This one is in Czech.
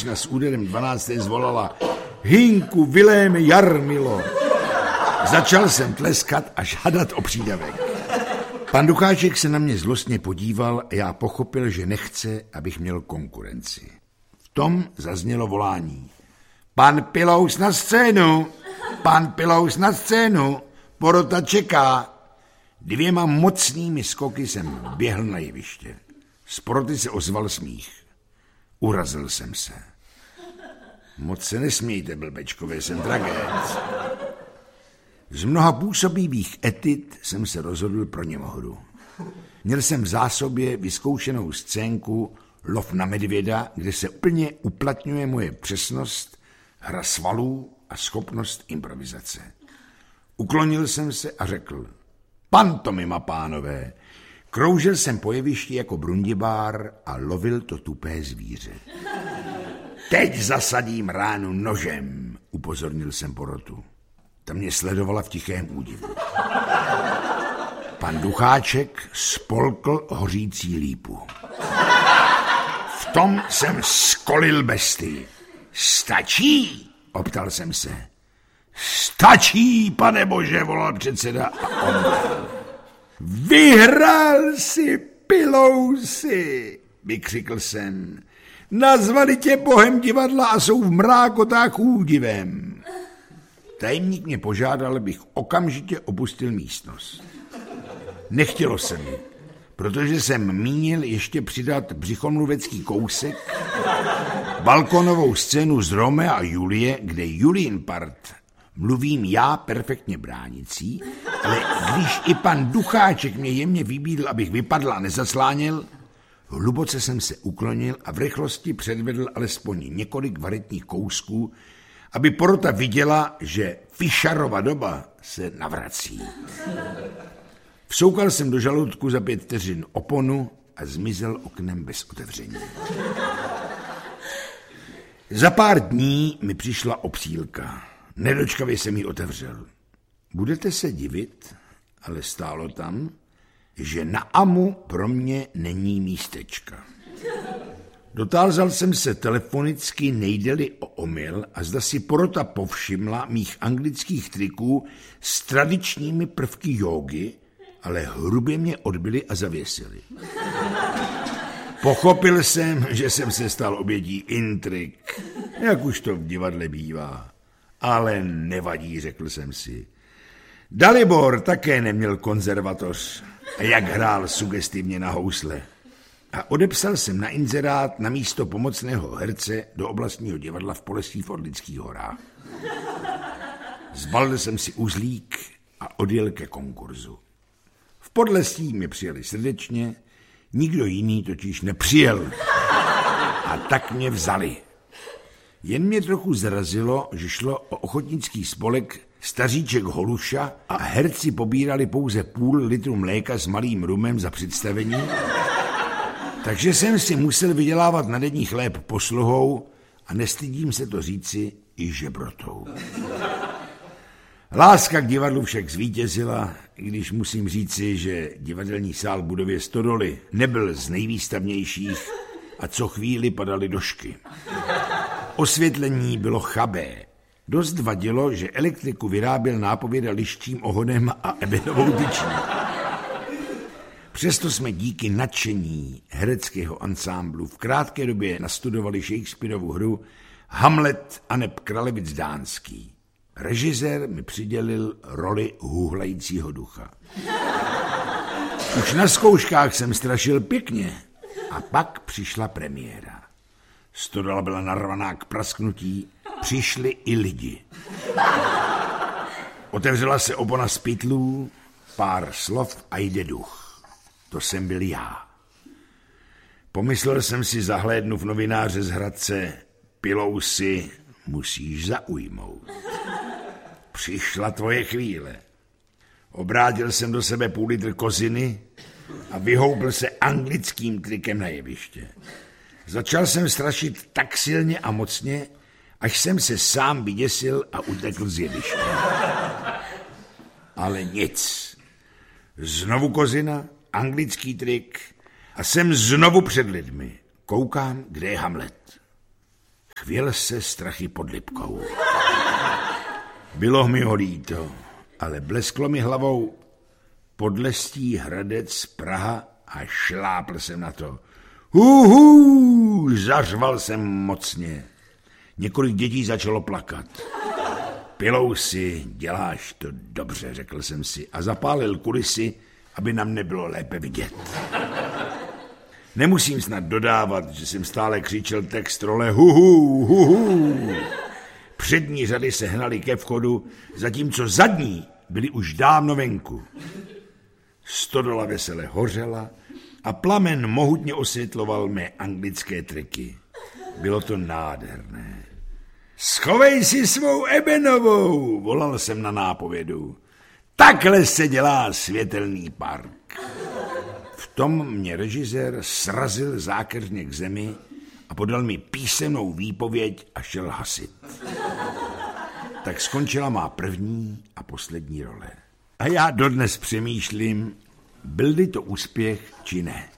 slečna s úderem 12. zvolala: Hinku, Viléme, Jarmilo. Začal jsem tleskat a žádat o přídavek. Pan Ducháček se na mě zlostně podíval a já pochopil, že nechce, abych měl konkurenci. V tom zaznělo volání: Pan Pilous na scénu! Pan Pilous na scénu! Porota čeká! 2 mocnými skoky jsem běhl na jeviště. Z poroty se ozval smích. Urazil jsem se. Moc se nesmějte, blbečkové, jsem tragéd. Z mnoha působivých etit jsem se rozhodl pro Němohru. Měl jsem v zásobě vyzkoušenou scénku Lov na medvěda, kde se plně uplatňuje moje přesnost, hra svalů a schopnost improvizace. Uklonil jsem se a řekl: Pantomima, pánové. Kroužil jsem po jevišti jako brundibár a lovil to tupé zvíře. Teď zasadím ránu nožem, upozornil jsem porotu. Ta mě sledovala v tichém údivu. Pan Ducháček spolkl hořící lípu. V tom jsem skolil bestii. Stačí? Optal jsem se. Stačí, pane bože, volal předseda a omdlel. Vyhrál si, Pilousi, vykřikl jsem. Nazvali tě bohem divadla a jsou v mrákotách údivem. Tajemník mě požádal, abych okamžitě opustil místnost. Nechtělo se mi, protože jsem mínil ještě přidat břichomluvecký kousek, balkonovou scénu z Romea a Julie, kde Julien part mluvím já perfektně bránicí, ale když i pan Ducháček mě jemně vybídl, abych vypadl a nezasláněl, hluboce jsem se uklonil a v rychlosti předvedl alespoň několik varetních kousků, aby porota viděla, že Fischerova doba se navrací. Vsoukal jsem do žaludku za 5 vteřin oponu a zmizel oknem bez otevření. Za pár dní mi přišla obsílka. Nedočkavě jsem ji otevřel. Budete se divit, ale stálo tam, že na Amu pro mě není místečka. Dotázal jsem se telefonicky, nejde-li o omyl, a zda si porota povšimla mých anglických triků s tradičními prvky jógy, ale hrubě mě odbyli a zavěsili. Pochopil jsem, že jsem se stal obětí intrik, jak už to v divadle bývá. Ale nevadí, řekl jsem si. Dalibor také neměl konzervatoř, a jak hrál sugestivně na housle. A odepsal jsem na inzerát na místo pomocného herce do oblastního divadla v Polesí v Orlických horách. Zbalil jsem si uzlík a odjel ke konkurzu. V Podlesí mě přijeli srdečně, nikdo jiný totiž nepřijel. A tak mě vzali. Jen mě trochu zarazilo, že šlo o ochotnický spolek Staříček Holuša a herci pobírali pouze půl litru mléka s malým rumem za představení, takže jsem si musel vydělávat na denní chléb posluhou a nestydím se to říci i žebrotou. Láska k divadlu však zvítězila, i když musím říci, že divadelní sál v budově Stodoly nebyl z nejvýstavnějších a co chvíli padaly došky. Osvětlení bylo chabé. Dost vadilo, že elektriku vyráběl nápověda liščím ohonem a ebenovou tyční. Přesto jsme díky nadšení hereckého ansámblu v krátké době nastudovali Shakespearovu hru Hamlet aneb Kralevic dánský. Režisér mi přidělil roli hůhlajícího ducha. Už na zkouškách jsem strašil pěkně a pak přišla premiéra. Stodola byla narvaná k prasknutí, přišli i lidi. Otevřela se opona z pytlů, pár slov a jde duch. To jsem byl já. Pomyslel jsem si, zahlédnu v novináře z Hradce: Pilousi, musíš zaujmout. Přišla tvoje chvíle. Obrátil jsem do sebe půl litr koziny a vyhoupl se anglickým trikem na jeviště. Začal jsem strašit tak silně a mocně, až jsem se sám vyděsil a utekl z jeviště. Ale nic. Znovu kozina, anglický trik a jsem znovu před lidmi. Koukám, kde je Hamlet. chvěl se strachy pod Lipkou. Bylo mi ho líto, ale blesklo mi hlavou Podlestí, Hradec, Praha a šlápl jsem na to. Zařval jsem mocně. Několik dětí začalo plakat. Pilousi, děláš to dobře, řekl jsem si a zapálil kulisy, aby nám nebylo lépe vidět. Nemusím snad dodávat, že jsem stále křičel text role Přední řady se hnaly ke vchodu, zatímco zadní byly už dávno venku. Stodola vesele hořela a plamen mohutně osvětloval mé anglické triky. Bylo to nádherné. Schovej si svou ebenovou, volal jsem na nápovědu. Takhle se dělá světelný park. V tom mě režisér srazil zákeřně k zemi a podal mi písemnou výpověď a šel hasit. Tak skončila má první a poslední role. A já dodnes přemýšlím, byl-li to úspěch či ne.